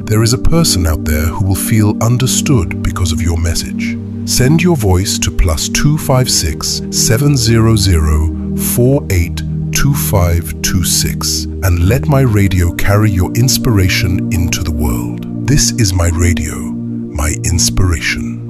There is a person out there who will feel understood because of your message. Send your voice to +256 700 482526 and let my radio carry your inspiration into the world. This is my radio, my inspiration.